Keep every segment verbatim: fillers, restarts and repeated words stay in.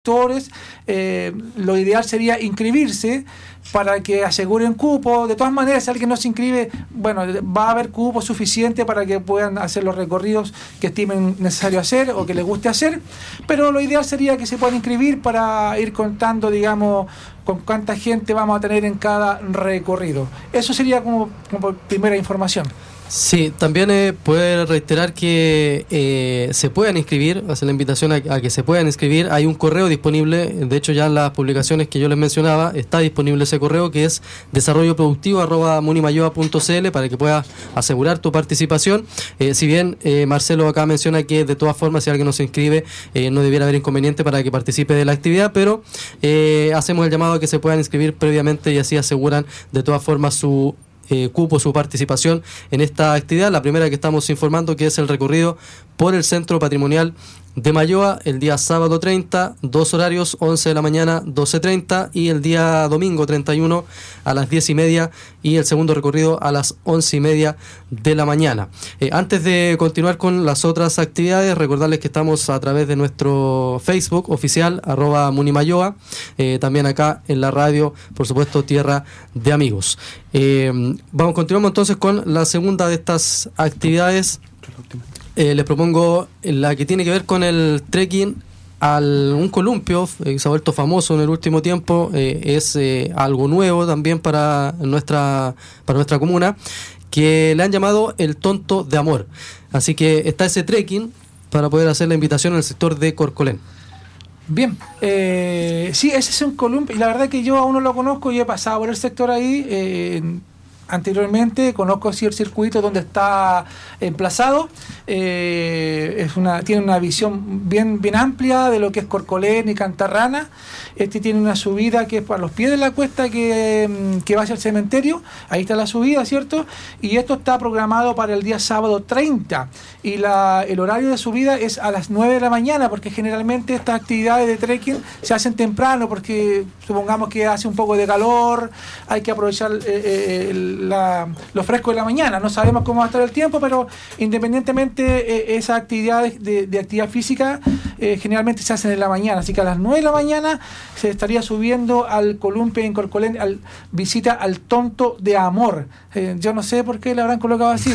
Eh, lo ideal sería inscribirse para que aseguren cupo. De todas maneras, si alguien no se inscribe, bueno, va a haber cupo suficiente para que puedan hacer los recorridos que estimen necesario hacer o que les guste hacer, pero lo ideal sería que se puedan inscribir para ir contando, digamos, con cuánta gente vamos a tener en cada recorrido. Eso sería como, como primera información. Sí, también eh, puede reiterar que eh, se puedan inscribir, hacer la invitación a, a que se puedan inscribir. Hay un correo disponible, de hecho ya en las publicaciones que yo les mencionaba está disponible ese correo, que es desarrollo productivo arroba munimayoa punto c l, para que puedas asegurar tu participación. Eh, si bien eh, Marcelo acá menciona que de todas formas si alguien no se inscribe eh, no debiera haber inconveniente para que participe de la actividad, pero eh, hacemos el llamado a que se puedan inscribir previamente y así aseguran de todas formas su Eh, cupo, su participación en esta actividad. La primera que estamos informando, que es el recorrido por el Centro Patrimonial de Mayoa, el día sábado treinta, dos horarios, once de la mañana, doce treinta, y el día domingo treinta y uno a las diez y media, y el segundo recorrido a las once y media de la mañana. Eh, antes de continuar con las otras actividades, recordarles que estamos a través de nuestro Facebook oficial, arroba Munimayoa, eh, también acá en la radio, por supuesto, Tierra de Amigos. Eh, vamos, continuamos entonces con la segunda de estas actividades. Eh, les propongo la que tiene que ver con el trekking al un columpio, eh, se ha vuelto famoso en el último tiempo, eh, es eh, algo nuevo también para nuestra, para nuestra comuna, que le han llamado el Tonto de Amor. Así que está ese trekking para poder hacer la invitación en el sector de Corcolén. Bien, eh, sí, ese es un columpio, y la verdad que yo aún no lo conozco y he pasado por el sector ahí eh, anteriormente, conozco así el circuito donde está emplazado. Eh, es una, tiene una visión bien, bien amplia de lo que es Corcolén y Cantarrana. Este tiene una subida que es para los pies de la cuesta que, que va hacia el cementerio. Ahí está la subida, ¿cierto? Y esto está programado para el día sábado treinta. Y la, el horario de subida es a las nueve de la mañana, porque generalmente estas actividades de trekking se hacen temprano, porque supongamos que hace un poco de calor, hay que aprovechar eh, el, la, lo fresco de la mañana. No sabemos cómo va a estar el tiempo, pero independientemente eh, esas actividades de, de actividad física eh, generalmente se hacen en la mañana, así que a las nueve de la mañana se estaría subiendo al columpio en Corcolén, al visita al Tonto de Amor. Eh, yo no sé por qué le habrán colocado así,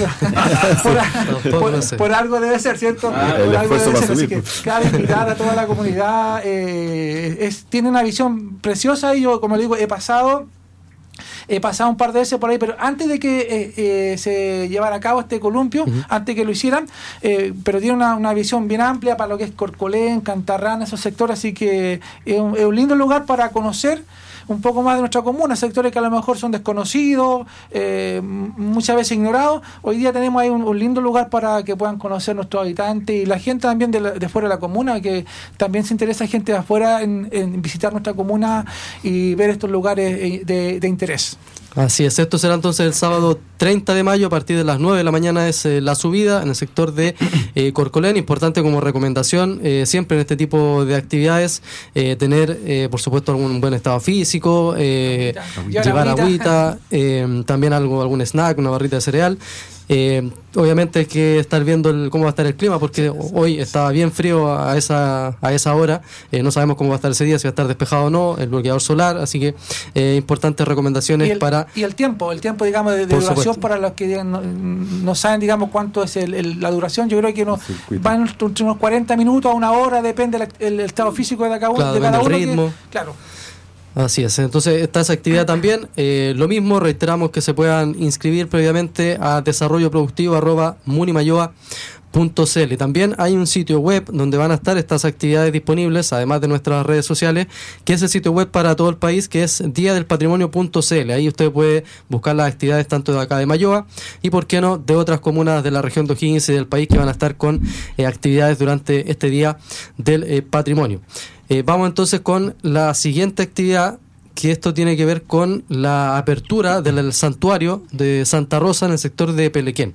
por, por, no sé. por algo debe ser, ¿cierto? Ah, por algo debe ser, así que claro, invitar a toda la comunidad. Eh, es, tiene una visión preciosa y yo, como le digo, he pasado He pasado un par de veces por ahí, pero antes de que eh, eh, se llevara a cabo este columpio, uh-huh. antes que lo hicieran, eh, pero tiene una, una visión bien amplia para lo que es Corcolén, Cantarrana, esos sectores, así que es un, es un lindo lugar para conocer un poco más de nuestra comuna, sectores que a lo mejor son desconocidos, eh, muchas veces ignorados. Hoy día tenemos ahí un, un lindo lugar para que puedan conocer nuestros habitantes y la gente también de, la, de fuera de la comuna, que también se interesa gente de afuera en, en visitar nuestra comuna y ver estos lugares de, de interés. Así es, esto será entonces el sábado treinta de mayo a partir de las nueve de la mañana es eh, la subida en el sector de eh, Corcolén. Importante como recomendación, eh, siempre en este tipo de actividades, eh, tener eh, por supuesto algún buen estado físico, eh, llevar agüita, eh, también algo, algún snack, una barrita de cereal. Eh, obviamente hay que estar viendo el, cómo va a estar el clima, porque hoy estaba bien frío a esa a esa hora, eh, no sabemos cómo va a estar ese día, si va a estar despejado o no, el bloqueador solar, así que eh, importantes recomendaciones y el, para... Y el tiempo, el tiempo digamos de, de duración supuesto. Para los que no, no saben digamos cuánto es el, el, la duración, yo creo que no, van entre unos cuarenta minutos a una hora, depende el, el estado físico de cada, claro, de cada uno. Ritmo. Que, claro. Así es, entonces está esa actividad también. Eh, lo mismo, reiteramos que se puedan inscribir previamente a desarrollo productivo arroba munimayoa punto c l. También hay un sitio web donde van a estar estas actividades disponibles, además de nuestras redes sociales, que es el sitio web para todo el país, que es día del patrimonio punto c l. Ahí usted puede buscar las actividades tanto de acá de Mayoa y, por qué no, de otras comunas de la región de O'Higgins y del país que van a estar con eh, actividades durante este día del eh, patrimonio. Eh, vamos entonces con la siguiente actividad, que esto tiene que ver con la apertura del santuario de Santa Rosa en el sector de Pelequén.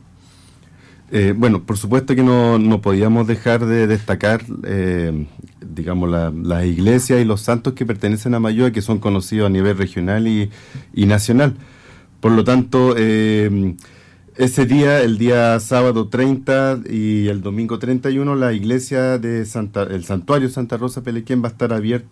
Eh, bueno, por supuesto que no, no podíamos dejar de destacar, eh, digamos, la, las iglesias y los santos que pertenecen a Mayoa, que son conocidos a nivel regional y, y nacional. Por lo tanto, eh, Ese día, el día sábado treinta y el domingo treinta y uno, la iglesia de Santa, el santuario Santa Rosa Pelequén va a estar abierto